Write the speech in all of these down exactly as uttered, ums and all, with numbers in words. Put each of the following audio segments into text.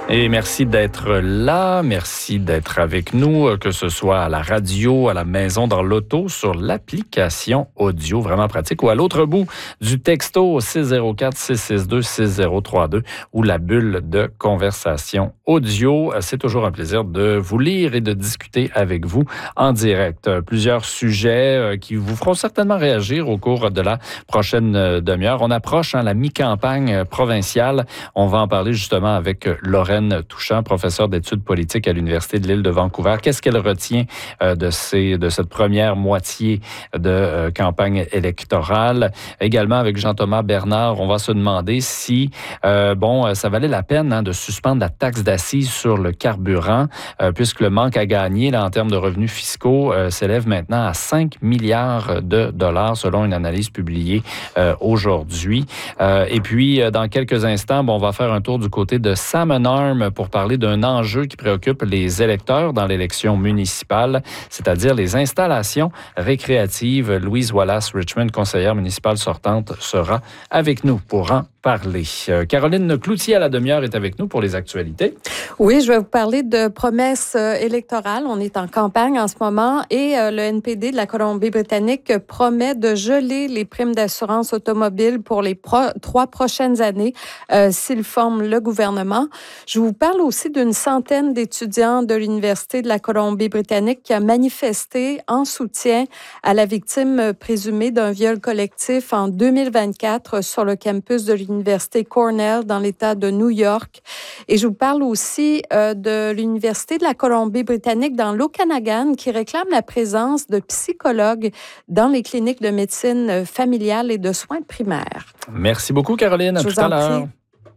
Et merci d'être là, merci d'être avec nous, que ce soit à la radio, à la maison, dans l'auto, sur l'application audio, vraiment pratique, ou à l'autre bout du texto six zéro quatre, six six deux, six zéro trois deux ou la bulle de conversation audio. C'est toujours un plaisir de vous lire et de discuter avec vous en direct. Plusieurs sujets qui vous feront certainement réagir au cours de la prochaine demi-heure. On approche hein, la mi-campagne provinciale. On va en parler justement avec Lorraine Touchant, professeure d'études politiques à l'Université de l'Île de Vancouver. Qu'est-ce qu'elle retient euh, de, ces, de cette première moitié de euh, campagne électorale? Également avec Jean-Thomas Bernard, on va se demander si euh, bon, ça valait la peine hein, de suspendre la taxe d'assises sur le carburant, euh, puisque le manque à gagner là, en termes de revenus fiscaux euh, s'élève maintenant à cinq milliards de dollars selon une analyse publiée euh, aujourd'hui. Euh, et puis, euh, dans quelques instants, bon, on va faire un tour du côté de Salmon Arm pour parler d'un enjeu qui préoccupe les électeurs dans l'élection municipale, c'est-à-dire les installations récréatives. Louise Wallace-Richmond, conseillère municipale sortante, sera avec nous pour en parler. Euh, Caroline Cloutier, à la demi-heure, est avec nous pour les actualités. Oui, je vais vous parler de promesses euh, électorales. On est en campagne en ce moment et euh, le N P D de la Colombie-Britannique promet de geler les primes d'assurance automobile pour les pro- trois prochaines années euh, s'il forme le gouvernement. Je vous parle aussi d'une centaine d'étudiants de l'Université de la Colombie-Britannique qui a manifesté en soutien à la victime présumée d'un viol collectif en deux mille vingt-quatre sur le campus de l'Université l'Université Cornell dans l'État de New York. Et je vous parle aussi euh, de l'Université de la Colombie-Britannique dans l'Okanagan qui réclame la présence de psychologues dans les cliniques de médecine familiale et de soins primaires. Merci beaucoup, Caroline. À je tout à l'heure. Prie.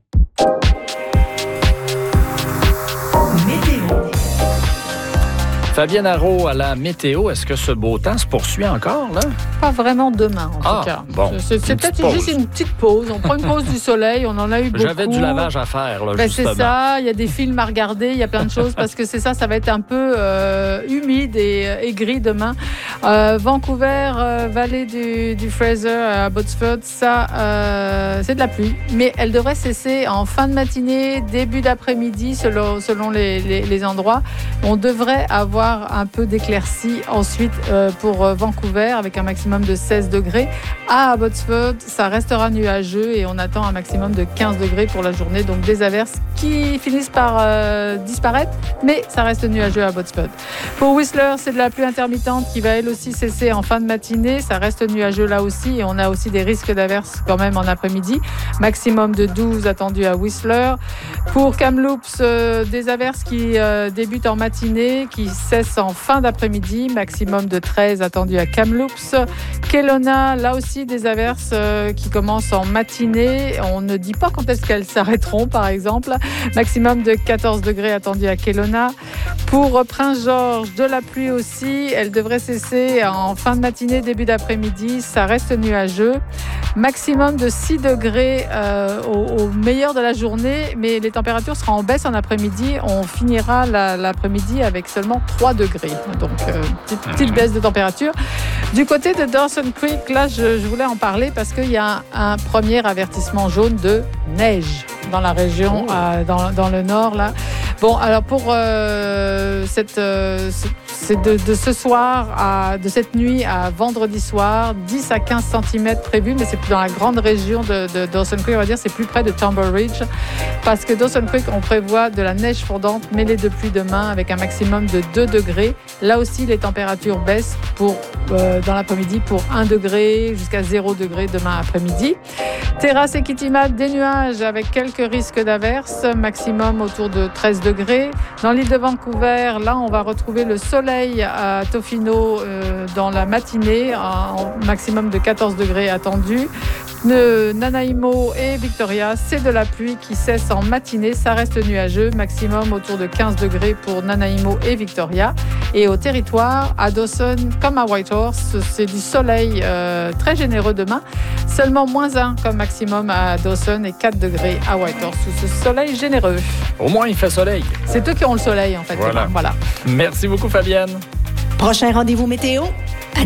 Fabienne Arrault à la météo. Est-ce que ce beau temps se poursuit encore, là? Pas vraiment demain, en ah, tout cas. Bon, c'est c'est peut-être juste une petite pause. On prend une pause du soleil. On en a eu beaucoup. J'avais du lavage à faire, là, ben, justement. C'est ça. Il y a des films à regarder. Il y a plein de choses parce que c'est ça. Ça va être un peu euh, humide et, et gris demain. Euh, Vancouver, euh, vallée du, du Fraser à Abbotsford, ça, euh, c'est de la pluie. Mais elle devrait cesser en fin de matinée, début d'après-midi, selon, selon les, les, les endroits. On devrait avoir un peu d'éclaircie ensuite euh, pour euh, Vancouver avec un maximum de seize degrés. À Abbotsford, ça restera nuageux et on attend un maximum de quinze degrés pour la journée. Donc des averses qui finissent par euh, disparaître, mais ça reste nuageux à Abbotsford. Pour Whistler, c'est de la pluie intermittente qui va elle aussi cesser en fin de matinée. Ça reste nuageux là aussi et on a aussi des risques d'averses quand même en après-midi. Maximum de douze attendus à Whistler. Pour Kamloops, euh, des averses qui euh, débutent en matinée, qui cessent en fin d'après-midi, maximum de treize attendus à Kamloops. Kelowna, là aussi des averses euh, qui commencent en matinée. On ne dit pas quand est-ce qu'elles s'arrêteront, par exemple. Maximum de quatorze degrés attendus à Kelowna. Pour Prince George, de la pluie aussi. Elle devrait cesser en fin de matinée, début d'après-midi. Ça reste nuageux. Maximum de six degrés euh, au, au meilleur de la journée, mais les températures seront en baisse en après-midi. On finira la, l'après-midi avec seulement trois degrés. Donc, euh, petite, petite baisse de température. Du côté de Dawson Creek, là, je, je voulais en parler parce qu'il y a un, un premier avertissement jaune de neige dans la région, oh. euh, dans, dans le nord, là. Bon, alors pour euh, cette, euh, c'est de, de ce soir, à, de cette nuit à vendredi soir, dix à quinze centimètres prévus, mais c'est plus dans la grande région de, de Dawson Creek, on va dire, c'est plus près de Tumble Ridge, parce que Dawson Creek, on prévoit de la neige fondante mêlée de pluie demain avec un maximum de deux degrés. Là aussi, les températures baissent pour, euh, dans l'après-midi pour un degré jusqu'à zéro degré demain après-midi. Terrasse et Kitimat, des nuages avec quelques risques d'averses, maximum autour de treize degrés. Dans l'île de Vancouver, là, on va retrouver le soleil à Tofino euh, dans la matinée, en maximum de quatorze degrés attendus. De Nanaimo et Victoria, c'est de la pluie qui cesse en matinée. Ça reste nuageux, maximum autour de quinze degrés pour Nanaimo et Victoria. Et au territoire, à Dawson comme à Whitehorse, c'est du soleil euh, très généreux demain. Seulement moins un comme maximum à Dawson et quatre degrés à Whitehorse sous ce soleil généreux. Au moins, il fait soleil. C'est eux qui ont le soleil, en fait. Voilà. voilà. Merci beaucoup, Fabienne. Prochain rendez-vous météo,